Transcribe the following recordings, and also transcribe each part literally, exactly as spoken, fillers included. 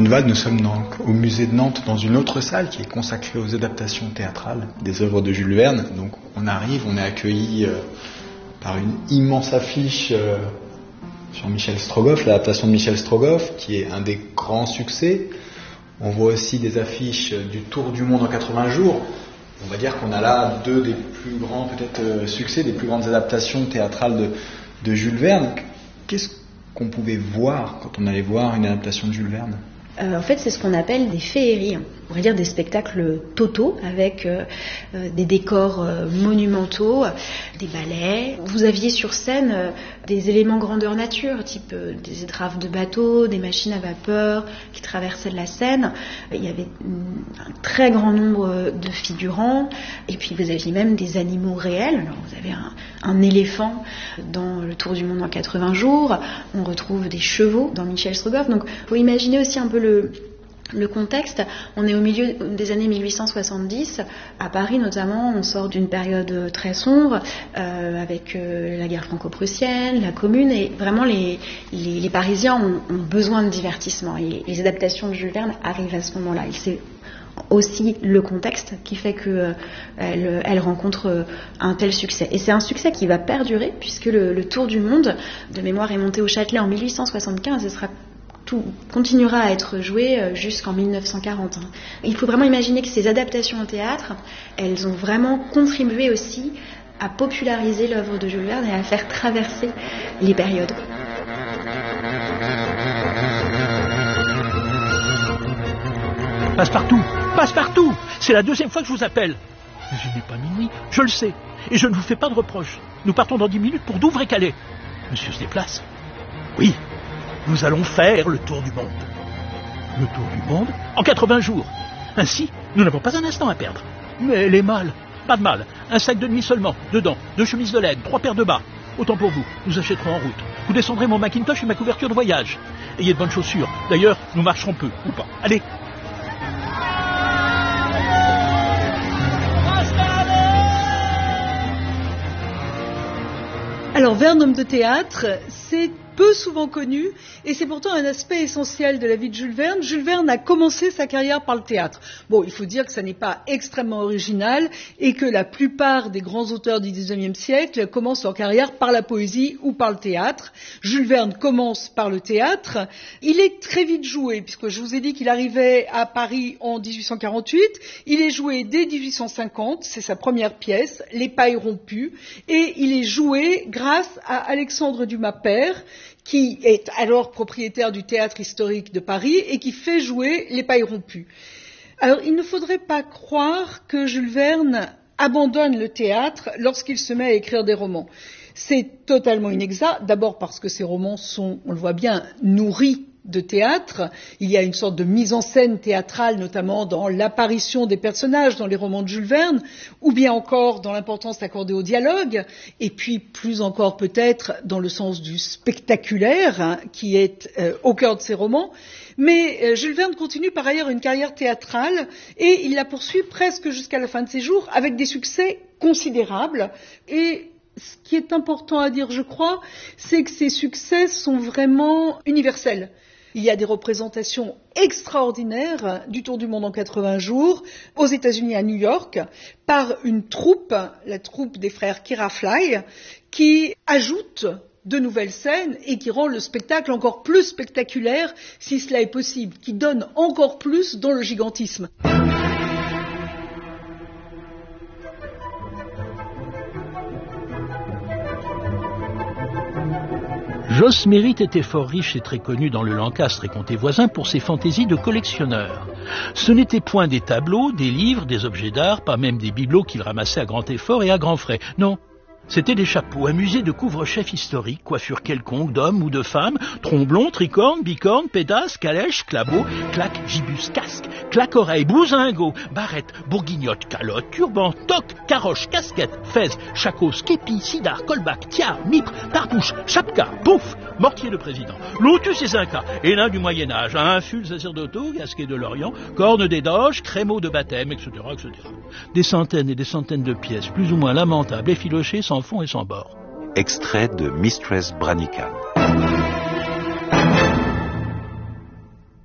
Grunewald, nous sommes donc au musée de Nantes dans une autre salle qui est consacrée aux adaptations théâtrales des œuvres de Jules Verne. Donc on arrive, on est accueilli euh, par une immense affiche euh, sur Michel Strogoff, l'adaptation de Michel Strogoff, qui est un des grands succès. On voit aussi des affiches du Tour du monde en quatre-vingts jours. On va dire qu'on a là deux des plus grands peut-être euh, succès, des plus grandes adaptations théâtrales de, de Jules Verne. Qu'est-ce qu'on pouvait voir quand on allait voir une adaptation de Jules Verne ? Euh, en fait, c'est ce qu'on appelle des féeries. On pourrait dire des spectacles totaux avec euh, euh, des décors euh, monumentaux, des ballets. Vous aviez sur scène euh, des éléments grandeur nature, type euh, des étraves de bateaux, des machines à vapeur qui traversaient la Seine. Il y avait un très grand nombre de figurants. Et puis vous aviez même des animaux réels. Alors, vous avez un, un éléphant dans le Tour du monde en quatre-vingts jours. On retrouve des chevaux dans Michel Strogoff. Donc, il faut imaginer aussi un peu le... Le contexte, on est au milieu des années mille huit cent soixante-dix, à Paris notamment, on sort d'une période très sombre, euh, avec euh, la guerre franco-prussienne, la Commune, et vraiment les, les, les Parisiens ont, ont besoin de divertissement, et les adaptations de Jules Verne arrivent à ce moment-là. Et c'est aussi le contexte qui fait qu'elle euh, elle rencontre euh, un tel succès. Et c'est un succès qui va perdurer, puisque le, le Tour du monde, de mémoire, est monté au Châtelet en mille huit cent soixante-quinze, et sera tout continuera à être joué jusqu'en mille neuf cent quarante. Il faut vraiment imaginer que ces adaptations au théâtre, elles ont vraiment contribué aussi à populariser l'œuvre de Jules Verne et à faire traverser les périodes. Passe-partout, passe-partout. C'est la deuxième fois que je vous appelle. Mais il n'est pas minuit, je le sais. Et je ne vous fais pas de reproches. Nous partons dans dix minutes pour Douvres-et-Calais. Monsieur se déplace. Oui. Nous allons faire le tour du monde. Le tour du monde en quatre-vingts jours. Ainsi, nous n'avons pas un instant à perdre. Mais les malles, pas de mal. Un sac de nuit seulement, dedans, deux chemises de laine, trois paires de bas. Autant pour vous, nous achèterons en route. Vous descendrez mon Macintosh et ma couverture de voyage. Ayez de bonnes chaussures. D'ailleurs, nous marcherons peu, ou pas. Allez. Alors, Verne, homme de théâtre, c'est peu souvent connu, et c'est pourtant un aspect essentiel de la vie de Jules Verne. Jules Verne a commencé sa carrière par le théâtre. Bon, il faut dire que ça n'est pas extrêmement original, et que la plupart des grands auteurs du dix-neuvième siècle commencent leur carrière par la poésie ou par le théâtre. Jules Verne commence par le théâtre. Il est très vite joué, puisque je vous ai dit qu'il arrivait à Paris en dix-huit cent quarante-huit. Il est joué dès dix-huit cent cinquante, c'est sa première pièce, Les Pailles rompues, et il est joué grâce à Alexandre Dumas père, qui est alors propriétaire du Théâtre historique de Paris et qui fait jouer Les Pailles rompues. Alors, il ne faudrait pas croire que Jules Verne abandonne le théâtre lorsqu'il se met à écrire des romans. C'est totalement inexact, d'abord parce que ces romans sont, on le voit bien, nourris de théâtre. Il y a une sorte de mise en scène théâtrale, notamment dans l'apparition des personnages dans les romans de Jules Verne, ou bien encore dans l'importance accordée au dialogue, et puis plus encore peut-être dans le sens du spectaculaire, hein, qui est euh, au cœur de ces romans. Mais euh, Jules Verne continue par ailleurs une carrière théâtrale, et il la poursuit presque jusqu'à la fin de ses jours, avec des succès considérables. Et ce qui est important à dire, je crois, c'est que ces succès sont vraiment universels. Il y a des représentations extraordinaires du Tour du monde en quatre-vingts jours, aux États-Unis, à New York, par une troupe, la troupe des frères Kira-Fly, qui ajoute de nouvelles scènes et qui rend le spectacle encore plus spectaculaire, si cela est possible, qui donne encore plus dans le gigantisme. Jos Mérite était fort riche et très connu dans le Lancastre et comté voisin pour ses fantaisies de collectionneur. Ce n'était point des tableaux, des livres, des objets d'art, pas même des bibelots qu'il ramassait à grand effort et à grands frais. Non, c'était des chapeaux, un musée de couvre-chefs historiques, coiffures quelconques d'hommes ou de femmes, tromblons, tricornes, bicornes, pédasses, calèches, clabots, claques, gibus, casques, claque-oreilles, bousingots, barrettes, bourguignottes, calottes, turbans, toques, caroches, casquettes, fez, chacos, képi, sidar, colbac, tiare, mipre, tarbouche, chapka, pouf, mortier de président, lotus et zinca, élin du Moyen-Âge, infuls sacerdotaux, gasquets de l'Orient, cornes des doges, crémeaux de baptême, et cetera, et cetera. Des centaines et des centaines de pièces, plus ou moins lamentables, effilochées sans fond et sans bord. Extrait de Mistress Brannigan.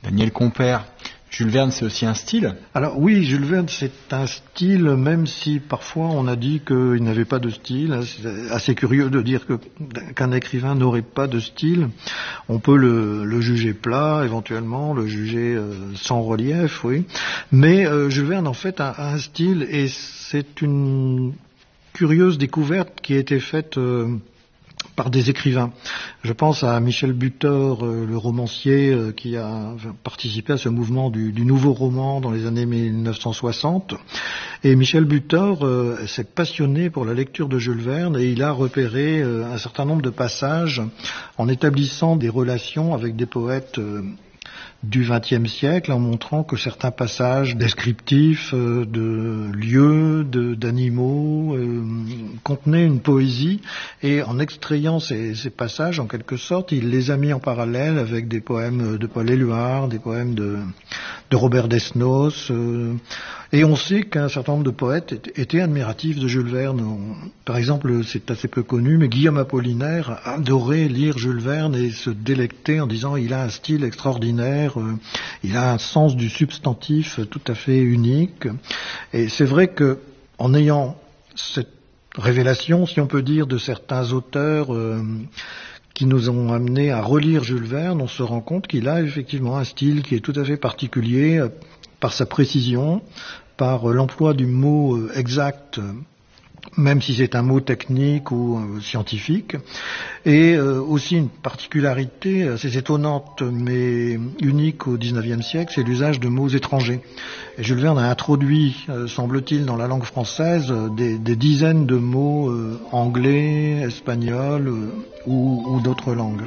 Daniel Compère, Jules Verne, c'est aussi un style? Alors oui, Jules Verne, c'est un style, même si parfois on a dit qu'il n'avait pas de style. C'est assez curieux de dire que, qu'un écrivain n'aurait pas de style. On peut le, le juger plat, éventuellement, le juger euh, sans relief, oui. Mais euh, Jules Verne, en fait, a, a un style, et c'est une curieuse découverte qui a été faite euh, par des écrivains. Je pense à Michel Butor, euh, le romancier euh, qui a participé à ce mouvement du, du nouveau roman dans les années mille neuf cent soixante. Et Michel Butor euh, s'est passionné pour la lecture de Jules Verne et il a repéré euh, un certain nombre de passages en établissant des relations avec des poètes euh, du vingtième siècle, en montrant que certains passages descriptifs euh, de lieux, de, d'animaux, euh, contenaient une poésie, et en extrayant ces, ces passages, en quelque sorte, il les a mis en parallèle avec des poèmes de Paul Éluard, des poèmes de, de Robert Desnos, euh, et on sait qu'un certain nombre de poètes étaient admiratifs de Jules Verne. On, par exemple, c'est assez peu connu, mais Guillaume Apollinaire adorait lire Jules Verne et se délecter en disant il a un style extraordinaire, euh, il a un sens du substantif tout à fait unique. Et c'est vrai que en ayant cette révélation, si on peut dire, de certains auteurs euh, qui nous ont amenés à relire Jules Verne, on se rend compte qu'il a effectivement un style qui est tout à fait particulier, euh, par sa précision, par l'emploi du mot exact, même si c'est un mot technique ou euh, scientifique, et euh, aussi une particularité assez étonnante mais unique au dix-neuvième siècle, c'est l'usage de mots étrangers. Et Jules Verne a introduit, euh, semble-t-il, dans la langue française, euh, des, des dizaines de mots euh, anglais, espagnols euh, ou, ou d'autres langues.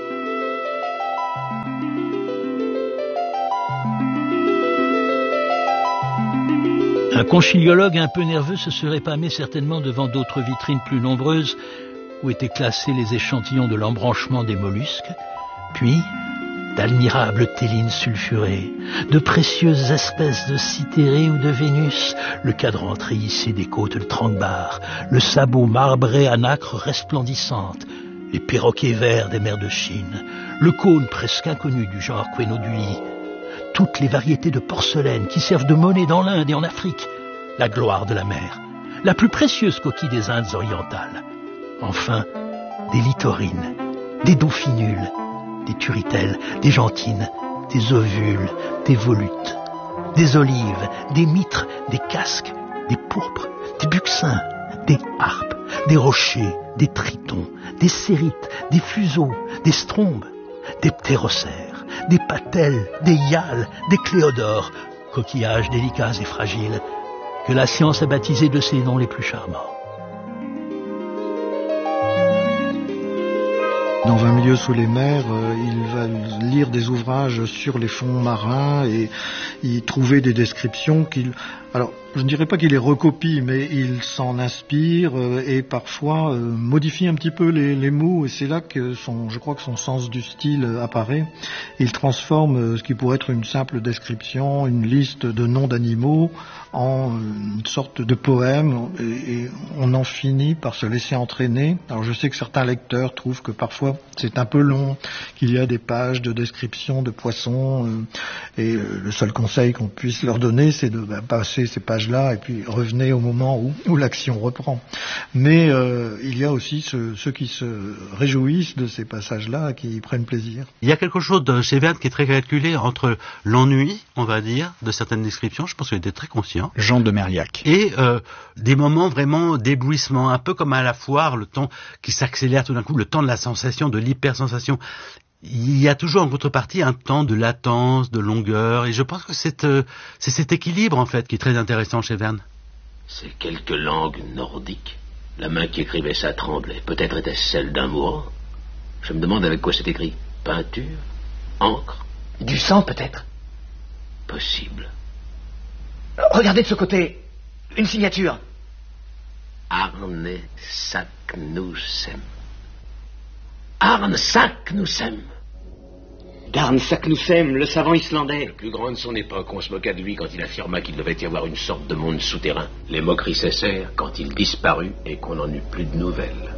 Un conchyliologue un peu nerveux se serait pâmé certainement devant d'autres vitrines plus nombreuses où étaient classés les échantillons de l'embranchement des mollusques, puis d'admirables télines sulfurées, de précieuses espèces de cythérées ou de Vénus, le cadran treillissé des côtes de Tranquebar, le sabot marbré à nacre resplendissante, les perroquets verts des mers de Chine, le cône presque inconnu du genre Quenoduli, toutes les variétés de porcelaine qui servent de monnaie dans l'Inde et en Afrique, la gloire de la mer, la plus précieuse coquille des Indes orientales, enfin des littorines, des dauphinules, des turritelles, des gentines, des ovules, des volutes, des olives, des mitres, des casques, des pourpres, des buccins, des harpes, des rochers, des tritons, des cérites, des fuseaux, des strombes, des ptérocères, des patelles, des hyales, des cléodores, coquillages délicats et fragiles, que la science a baptisés de ses noms les plus charmants. Dans vingt milieux sous les mers, euh, il va lire des ouvrages sur les fonds marins et y trouver des descriptions qu'il... Alors, je ne dirais pas qu'il les recopie, mais il s'en inspire euh, et parfois euh, modifie un petit peu les, les mots, et c'est là que son, je crois que son sens du style apparaît. Il transforme euh, ce qui pourrait être une simple description, une liste de noms d'animaux, en une sorte de poème, et, et on en finit par se laisser entraîner. Alors je sais que certains lecteurs trouvent que parfois c'est un peu long, qu'il y a des pages de description de poissons, euh, et euh, le seul conseil qu'on puisse leur donner, c'est de bah, passer ces pages-là et puis revenez au moment où, où l'action reprend. Mais euh, il y a aussi ce, ceux qui se réjouissent de ces passages-là, qui prennent plaisir. Il y a quelque chose de chez Verne qui est très calculé entre l'ennui, on va dire, de certaines descriptions, je pense qu'il était très conscient. Jean de Merliac. Et euh, des moments vraiment d'éblouissement, un peu comme à la foire, le temps qui s'accélère tout d'un coup, le temps de la sensation, de l'hypersensation. Il y a toujours en contrepartie un temps de latence, de longueur, et je pense que c'est, euh, c'est cet équilibre en fait qui est très intéressant chez Verne. Ces quelques langues nordiques, la main qui écrivait ça tremblait. Peut-être était-ce celle d'un mourant. Je me demande avec quoi c'est écrit. Peinture, encre. Du sang peut-être. Possible. Regardez de ce côté, une signature. Arne Saknussemm. Arne Saknussemm. Arne Saknussemm, le savant islandais. Le plus grand de son époque, on se moqua de lui quand il affirma qu'il devait y avoir une sorte de monde souterrain. Les moqueries cessèrent quand il disparut et qu'on n'en eut plus de nouvelles.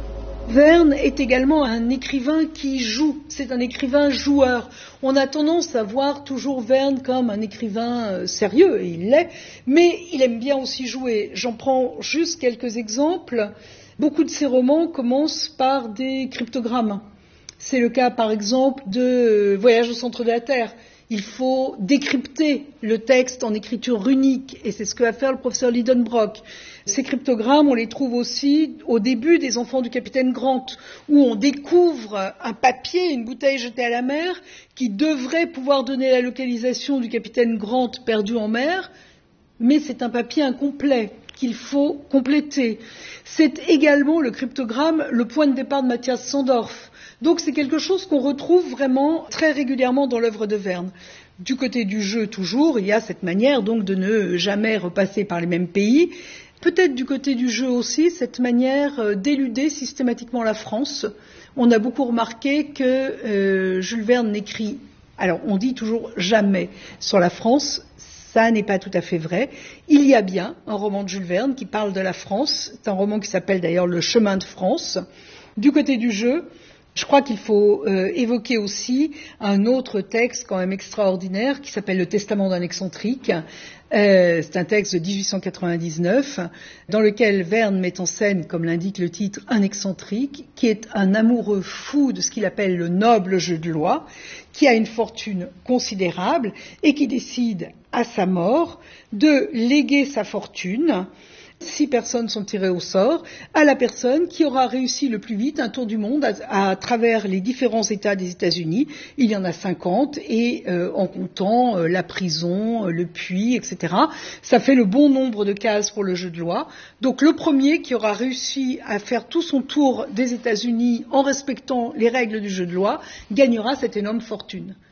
Verne est également un écrivain qui joue, c'est un écrivain joueur. On a tendance à voir toujours Verne comme un écrivain sérieux, et il l'est, mais il aime bien aussi jouer. J'en prends juste quelques exemples. Beaucoup de ses romans commencent par des cryptogrammes. C'est le cas par exemple de Voyage au centre de la Terre. Il faut décrypter le texte en écriture runique, et c'est ce que va faire le professeur Lidenbrock. Ces cryptogrammes, on les trouve aussi au début des Enfants du capitaine Grant, où on découvre un papier, une bouteille jetée à la mer, qui devrait pouvoir donner la localisation du capitaine Grant perdu en mer, mais c'est un papier incomplet qu'il faut compléter. C'est également le cryptogramme, le point de départ de Matthias Sandorf. Donc c'est quelque chose qu'on retrouve vraiment très régulièrement dans l'œuvre de Verne. Du côté du jeu, toujours, il y a cette manière donc de ne jamais repasser par les mêmes pays. Peut-être du côté du jeu aussi, cette manière d'éluder systématiquement la France. On a beaucoup remarqué que euh, Jules Verne n'écrit, alors on dit toujours jamais sur la France, ça n'est pas tout à fait vrai. Il y a bien un roman de Jules Verne qui parle de la France, c'est un roman qui s'appelle d'ailleurs Le chemin de France. Du côté du jeu, je crois qu'il faut euh, évoquer aussi un autre texte quand même extraordinaire qui s'appelle Le Testament d'un excentrique. Euh, c'est un texte de dix-huit cent quatre-vingt-dix-neuf dans lequel Verne met en scène, comme l'indique le titre, un excentrique qui est un amoureux fou de ce qu'il appelle le noble jeu de loi, qui a une fortune considérable et qui décide à sa mort de léguer sa fortune. Six personnes sont tirées au sort à la personne qui aura réussi le plus vite un tour du monde à, à travers les différents États des États-Unis. Il y en a cinquante et euh, en comptant euh, la prison, euh, le puits, et cetera. Ça fait le bon nombre de cases pour le jeu de loi. Donc le premier qui aura réussi à faire tout son tour des États-Unis en respectant les règles du jeu de loi gagnera cette énorme fortune.